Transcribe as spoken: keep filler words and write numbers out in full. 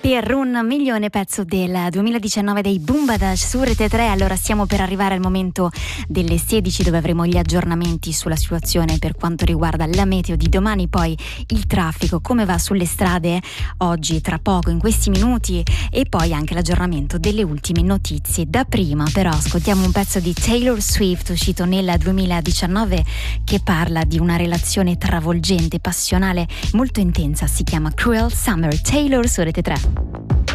Per un milione, pezzo del duemiladiciannove dei Bumbadash su Rete tre. Allora stiamo per arrivare al momento delle sedici, dove avremo gli aggiornamenti sulla situazione per quanto riguarda la meteo di domani, poi il traffico, come va sulle strade oggi, tra poco, in questi minuti, e poi anche l'aggiornamento delle ultime notizie. Da prima però ascoltiamo un pezzo di Taylor Swift uscito nel duemiladiciannove che parla di una relazione travolgente, passionale, molto intensa. Si chiama Cruel Summer. Taylor su Rete tre.